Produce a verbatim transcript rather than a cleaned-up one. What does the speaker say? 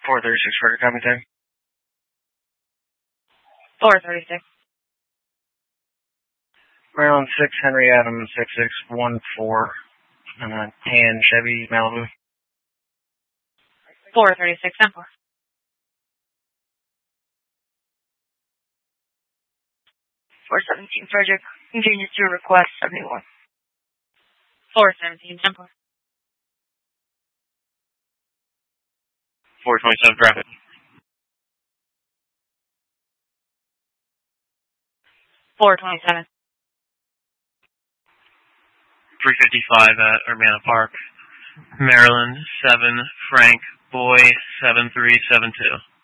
four thirty-six for copy time. four thirty-six. Maryland six, Henry Adams six six one four, uh, tan Chevy Malibu. four thirty-six, ten four. four seventeen, Frederick, continues to request seventy-one. four seventeen, ten four. four twenty-seven, traffic. four twenty-seven. three fifty-five at Urbana Park. Maryland seven, Frank Boy seven three seven two.